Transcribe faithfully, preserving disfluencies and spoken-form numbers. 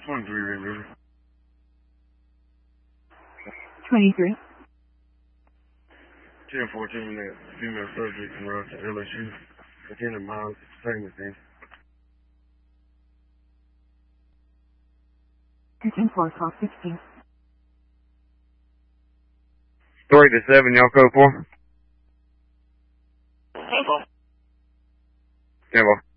twenty-three, Red River. twenty-three. ten fourteen, that female subject from around to L S U. Attended miles, same thing. ten four, twelve sixteen. three to seven, y'all code four? ten four. ten four.